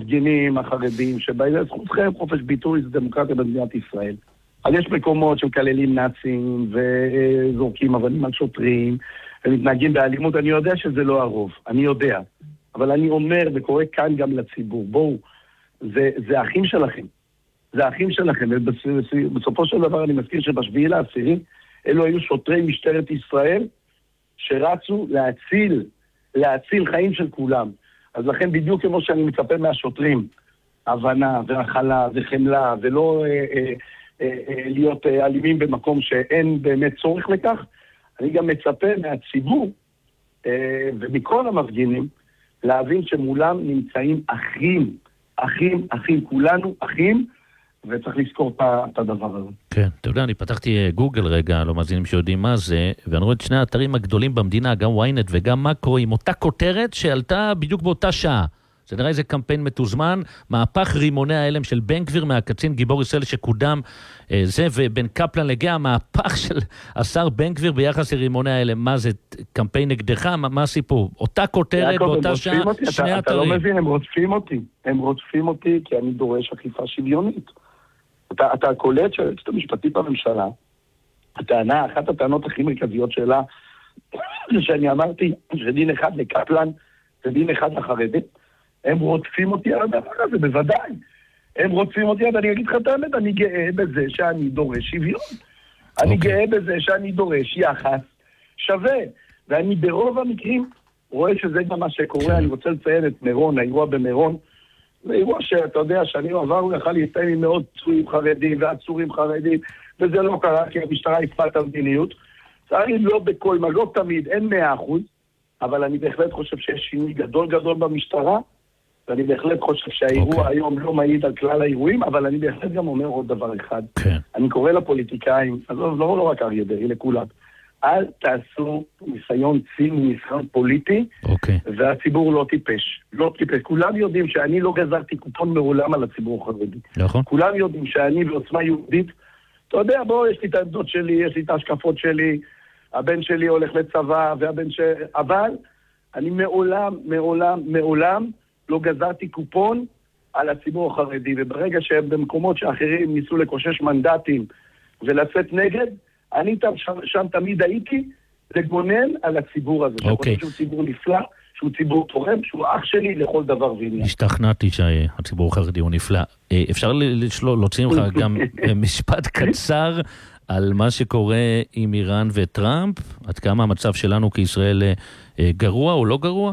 המפגינים החרדים, שבאים, זכותכם חופש ביטוי, זה דמוקרטיה במדינת ישראל. אז יש מקומות שמקללים נאצים וזורקים אבנים על שוטרים ומתנהגים באלימות. אני יודע שזה לא הרוב, אני יודע. אבל אני אומר וקורא כאן גם לציבור, בואו, זה אחים שלכם. זה אחים שלכם. ובסופו של דבר אני מזכיר שבשביעי לעשירי, אלו היו שוטרי משטרת ישראל שרצו להציל חיים של כולם. אז לכן בדיוק כמו שאני מצפה מהשוטרים, הבנה והכלה וחמלה, ולא להיות אלימים במקום שאין באמת צורך לכך, אני גם מצפה מהציבור ומכל המפגינים להבין שמולם נמצאים אחים, כולנו אחים, וצריך לזכור את הדבר הזה. כן, אתה יודע, אני פתחתי גוגל רגע, לא מאזינים שיודעים מה זה, ואני רואה את שני האתרים הגדולים במדינה, גם וויינט וגם מקרו, עם אותה כותרת שעלתה בדיוק באותה שעה. זה נראה איזה קמפיין מתוזמן, מהפך רימוני האלם של בן גביר מהקצין גיבור ישראל שקודם זה, ובין קפלן לגאה, המהפך של השר בן גביר ביחס לרימוני האלם. מה זה, קמפיין נגדך? מה הסיפור? אותה כותרת באותה שעה, שני האתרים. אתה לא מבין, הם רודפים אותי כי אני דורש אכיפה שוויונית. אתה קולט שהיועצת המשפטית בממשלה, אחת הטענות הכי מרכזיות שלה, זה שאני אמרתי שדין אחד לקפלן ודין אחד לחרדים, הם רודפים אותי על הדבר הזה, בוודאי. הם רודפים אותי, ואני אגיד לך את האמת, אני גאה בזה שאני דורש שוויון. אני גאה בזה שאני דורש יחס שווה. ואני ברוב המקרים רואה שזה גם מה שקורה. אני רוצה לציין את מירון, האירוע במירון. זה אירוע שאתה יודע, שאני עבר, הוא יכל להסתיים עם מאוד פצועים חרדים ועצורים חרדים, וזה לא קרה כי המשטרה הפכה את המדיניות. צריך לא בכל, לא תמיד, אין 100%, אבל אני בהחלט חושב שיש שינוי גדול במשטרה, ואני בהחלט חושב שהאירוע היום לא מעיד על כלל האירועים, אבל אני בהחלט גם אומר עוד דבר אחד. אני קורא לפוליטיקאים, אז לא רק אריה דרעי, לכולם, אל תעשו ניסיון ציני, ניסיון פוליטי, והציבור לא טיפש. לא טיפש. כולם יודעים שאני לא גזרתי קופון מעולם על הציבור החרדי. כולם יודעים שאני בעוצמה יהודית, אתה יודע, בוא, יש לי את העמדות שלי, יש לי את ההשקפות שלי, הבן שלי הולך לצבא, אבל אני מעולם לא גזרתי קופון על הציבור החרדי, וברגע שהם במקומות שאחרים ניסו לקושש מנדטים ולצאת נגד, אני שם תמיד הייתי לגונן על הציבור הזה. אוקיי. שהוא ציבור נפלא, שהוא ציבור תורם, שהוא אח שלי לכל דבר ועניין. השתכנעתי שהציבור החרדי הוא נפלא. אפשר להוציא ממך גם משפט קצר על מה שקורה עם איראן וטראמפ? עד כמה המצב שלנו כישראל גרוע או לא גרוע?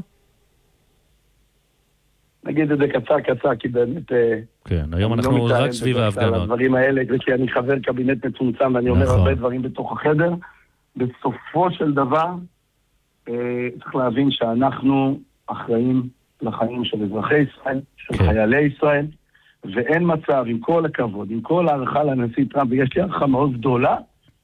נגיד את זה קצר, כי באמת... כן, היום אנחנו רק סביב ההפגנות. הדברים האלה, כי אני חבר קבינט מצומצם, ואני אומר הרבה דברים בתוך החדר. בסופו של דבר, צריך להבין שאנחנו אחראים לחיים של אזרחי ישראל, של חיילי ישראל, ואין מצב, עם כל הכבוד, עם כל הערכה לנשיא טראמפ, ויש לי הערכה מאוד גדולה,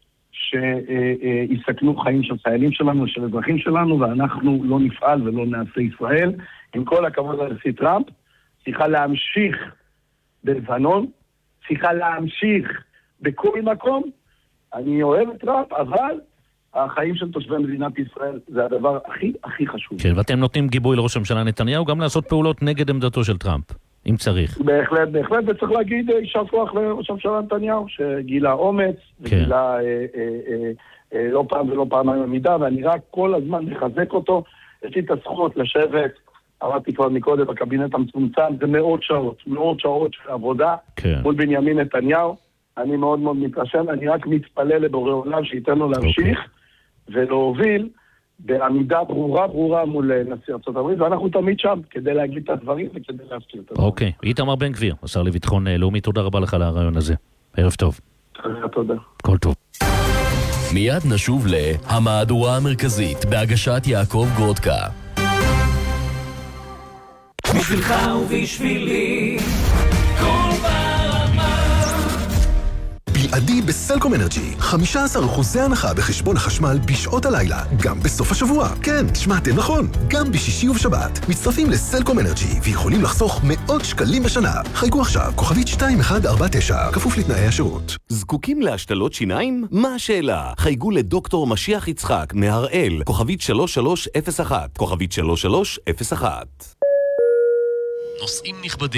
שיסכנו חיים של חיילים שלנו, של אזרחים שלנו, ואנחנו לא נפעל ולא נעשה ישראל. עם כל הכבוד לנשיא טראמפ, צריכה להמשיך בלבנון, צריכה להמשיך בכל מקום. אני אוהב את טראמפ, אבל החיים של תושבי מדינת ישראל זה הדבר הכי חשוב. כן, ואתם נותנים גיבוי לראש הממשלה נתניהו גם לעשות פעולות נגד עמדתו של טראמפ, אם צריך. בהחלט, וצריך להגיד יישר כוח לראש הממשלה נתניהו, שגילה אומץ, וגילה לא פעם ולא פעמיים עמידה, ואני רק כל הזמן מחזק אותו. יש לי את הזכות לשבת, אמרתי כבר מקודם, בקבינט המצומצם, זה מאות שעות של עבודה, מול בנימין נתניהו. אני מאוד מתרשם, אני רק מתפלל לבורא עולם שייתן לו להמשיך ולהוביל בעמידה ברורה מול נשיא ארצות הברית, ואנחנו תמיד שם כדי להגיד את הדברים וכדי להזכיר את הדברים. אוקיי, איתמר בן גביר, השר לביטחון לאומי, תודה רבה לך על הרעיון הזה. ערב טוב. תודה. כל טוב. מיד נשוב להמהדורה המרכזית בהגשת יעקב גרודקה. בשבילך ובשבילי כל ברמה. בלעדי בסלקום אנרג'י 15% הנחה בחשבון החשמל בשעות הלילה, גם בסוף השבוע. כן, שמעתם נכון, גם בשישי ובשבת. מצטרפים לסלקום אנרג'י ויכולים לחסוך מאות שקלים בשנה. חייגו עכשיו, כוכבית 2149, כפוף לתנאי השירות. זקוקים להשתלות שיניים? מה השאלה? חייגו לדוקטור משיח יצחק מהראל, כוכבית 3301, כוכבית 3301. נושאים נכבדים.